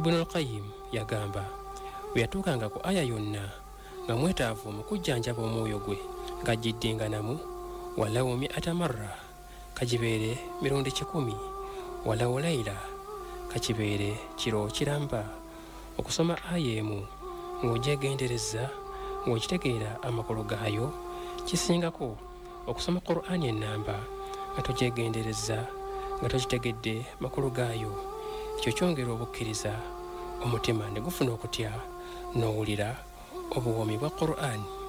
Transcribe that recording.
Ibnul Qayyim yagamba bwe yatuukanga ku aya yonna nga mwetaavu mu kujjanjaba omwoyo gwe ng'agiddinganamu walawo mi'ata marra kagibeere mirundi 100 walawo layla kakibeere kiro kiramba okusoma aya emu ng'ogyegendereza ng'okitegeera amakulu gaayo kisingako okusoma Qur'ani ennamba nga togyegendereza nga tokitegedde makulu gaayo. Ekyo kyongera obukkiriza omutima ne gufuna okutya n'owulira obuwoomi bwa Qur'ani.